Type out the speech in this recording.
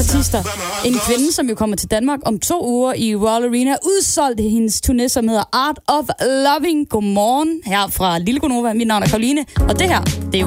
artister. En kvinde, som jo kommer til Danmark om 2 uger i Royal Arena, udsolgte hendes turné, som hedder Art of Loving. Godmorgen her fra Lille Gonova. Mit navn er Karoline, og det her, det er jo